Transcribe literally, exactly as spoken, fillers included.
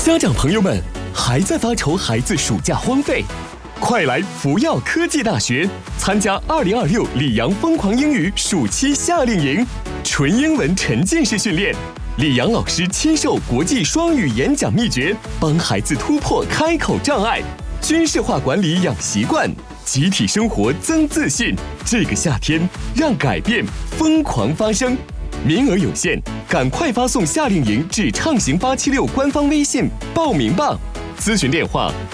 家长朋友们，还在发愁孩子暑假荒废？快来福耀科技大学参加二零二六里昂疯狂英语暑期夏令营，纯英文沉浸式训练，里昂老师亲授国际双语演讲秘诀，帮孩子突破开口障碍，军事化管理养习惯，集体生活增自信。这个夏天，让改变疯狂发生。名额有限，赶快发送夏令营至畅行八七六官方微信报名吧！咨询电话